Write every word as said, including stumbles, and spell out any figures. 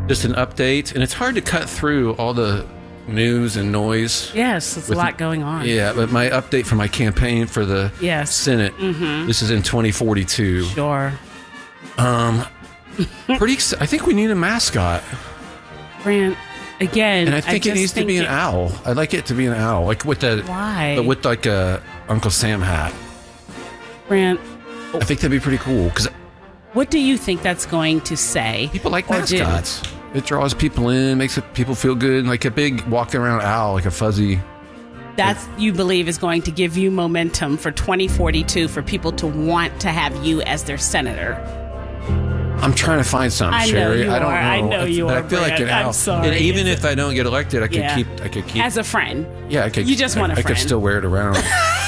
just an update, and it's hard to cut through all the news and noise. Yes, there's a With- lot going on. Yeah, but my update for my campaign for the Yes. Senate, Mm-hmm. this is in twenty forty-two. Sure. Um, pretty. Ex- I think we need a mascot, Grant, again, and I think it just needs think to be an it- owl. I'd like it to be an owl, like with the Why? with like a Uncle Sam hat. Grant, I think that'd be pretty cool because what do you think that's going to say? people like or do? mascots. It draws people in, makes it, people feel good, like a big walking around owl, like a fuzzy. That's, you believe, is going to give you momentum for twenty forty-two for people to want to have you as their senator. I'm trying to find something, I know Sherry. you I don't are. know. I know you but are, I feel like an Brad. I'm owl. sorry. And even It's if I don't get elected, I could Yeah. keep. I could keep. As a friend. yeah, I could. you just I, want a I could friend. still wear it around.